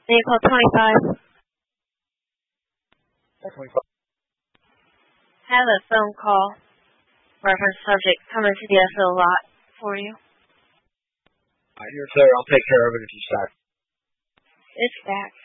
Vehicle 25. 25. Have a phone call. Reference subject coming to the SO lot for you. All right, here, sir. I'll take care of it if you start. It's back.